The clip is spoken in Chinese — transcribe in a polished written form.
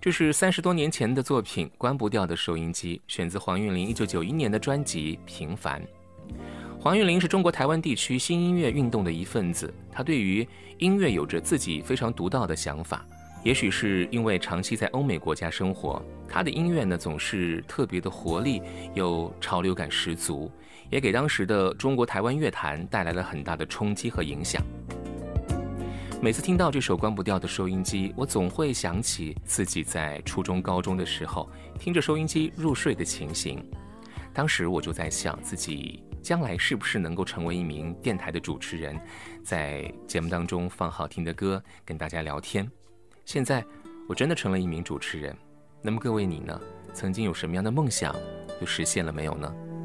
这是30多年前的作品《关不掉的收音机》，选自黄韵玲1991年的专辑《平凡》。黄韵玲是中国台湾地区新音乐运动的一份子，她对于音乐有着自己非常独到的想法。也许是因为长期在欧美国家生活，她的音乐呢总是特别的活力，又潮流感十足，也给当时的中国台湾乐坛带来了很大的冲击和影响。每次听到这首《关不掉的收音机》，我总会想起自己在初中、高中的时候听着收音机入睡的情形。当时我就在想，自己将来是不是能够成为一名电台的主持人，在节目当中放好听的歌，跟大家聊天。现在我真的成了一名主持人，那么各位你呢？曾经有什么样的梦想，又实现了没有呢？